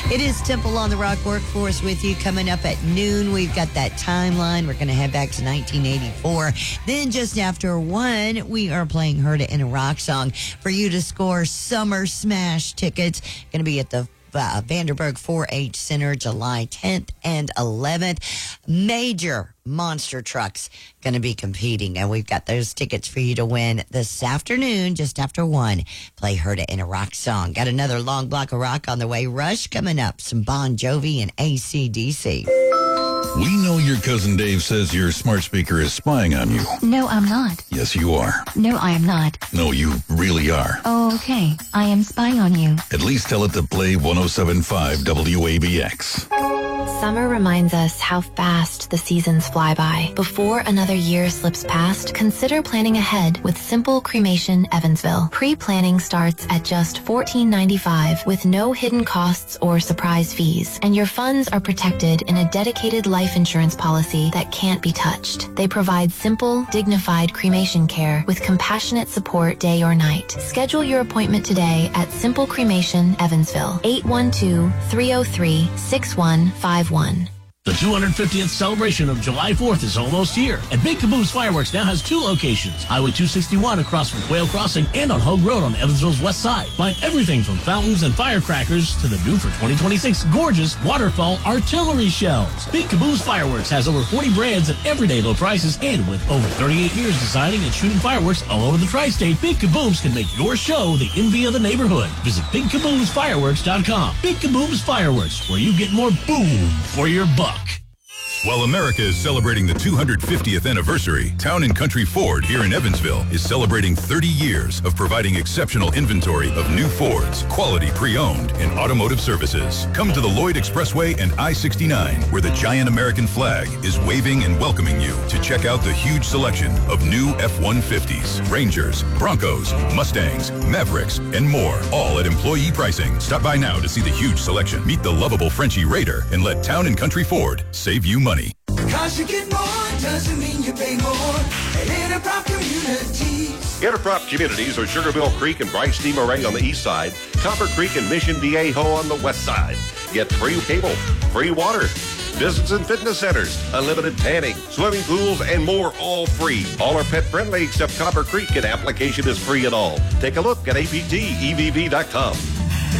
It is Temple on the Rock Workforce with you. Coming up at noon, we've got that timeline. We're going to head back to 1984. Then just after 1, we are playing Heard It in a Rock Song for you to score Summer Smash tickets. Going to be at the Vanderburg 4-H Center July 10th and 11th. Major monster trucks going to be competing, and we've got those tickets for you to win this afternoon just after 1. Play Heard It in a Rock Song. Got another long block of rock on the way. Rush coming up, some Bon Jovi and AC/DC. We know your cousin Dave says your smart speaker is spying on you. No, I'm not. Yes, you are. No, I am not. No, you really are. Oh, okay. I am spying on you. At least tell it to play 107.5 WABX. Summer reminds us how fast the seasons fly by. Before another year slips past, consider planning ahead with Simple Cremation Evansville. Pre-planning starts at just $14.95 with no hidden costs or surprise fees, and your funds are protected in a dedicated life insurance policy that can't be touched. They provide simple, dignified cremation care with compassionate support day or night. Schedule your appointment today at Simple Cremation Evansville, 812-303-6151. The 250th celebration of July 4th is almost here, and Big Caboose Fireworks now has 2 locations, Highway 261 across from Quail Crossing and on Hogue Road on Evansville's west side. Find everything from fountains and firecrackers to the new for 2026 gorgeous waterfall artillery shells. Big Caboose Fireworks has over 40 brands at everyday low prices, and with over 38 years designing and shooting fireworks all over the tri-state, Big Caboose can make your show the envy of the neighborhood. Visit BigCaboosFireworks.com. Big Caboose Fireworks, where you get more boom for your buck. While America is celebrating the 250th anniversary, Town & Country Ford here in Evansville is celebrating 30 years of providing exceptional inventory of new Fords, quality pre-owned, and automotive services. Come to the Lloyd Expressway and I-69, where the giant American flag is waving and welcoming you to check out the huge selection of new F-150s, Rangers, Broncos, Mustangs, Mavericks, and more, all at employee pricing. Stop by now to see the huge selection. Meet the lovable Frenchie Raider and let Town & Country Ford save you money. Cause you get more doesn't mean you pay more at Interprop Communities. Interprop Communities are Sugar Mill Creek and Bryce D. Moray on the east side, Copper Creek and Mission Viejo on the west side. Get free cable, free water, business and fitness centers, unlimited tanning, swimming pools, and more, all free. All are pet friendly except Copper Creek, and application is free and all. Take a look at aptevv.com.